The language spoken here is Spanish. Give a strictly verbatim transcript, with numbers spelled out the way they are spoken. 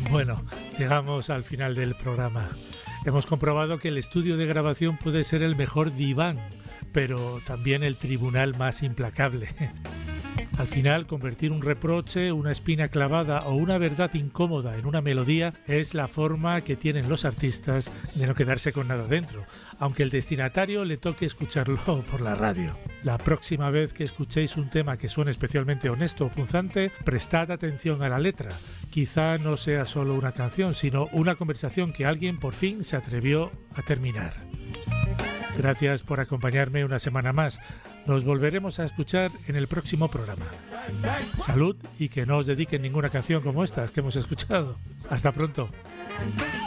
Bueno, llegamos al final del programa. Hemos comprobado que el estudio de grabación puede ser el mejor diván, pero también el tribunal más implacable. Al final, convertir un reproche, una espina clavada o una verdad incómoda en una melodía es la forma que tienen los artistas de no quedarse con nada dentro, aunque el destinatario le toque escucharlo por la radio. La próxima vez que escuchéis un tema que suene especialmente honesto o punzante, prestad atención a la letra. Quizá no sea solo una canción, sino una conversación que alguien por fin se atrevió a terminar. Gracias por acompañarme una semana más. Nos volveremos a escuchar en el próximo programa. Salud y que no os dediquen ninguna canción como estas que hemos escuchado. Hasta pronto.